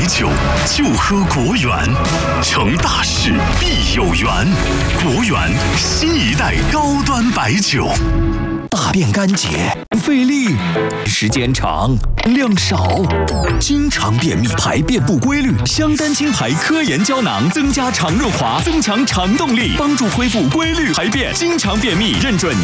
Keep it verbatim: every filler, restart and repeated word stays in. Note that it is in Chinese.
酒就喝国元，成大事必有缘。国元新一代高端白酒。大便干结，费力，时间长，量少，经常便秘，排便不规律。香丹清排科研胶囊增加肠润滑，增强肠动力，帮助恢复规律排便。经常便秘认准